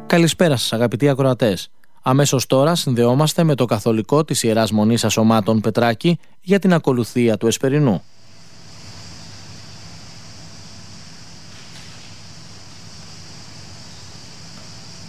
Καλησπέρα σας αγαπητοί ακροατές. Αμέσως τώρα συνδεόμαστε με το καθολικό της Ιεράς Μονής Ασωμάτων Πετράκη για την ακολουθία του Εσπερινού.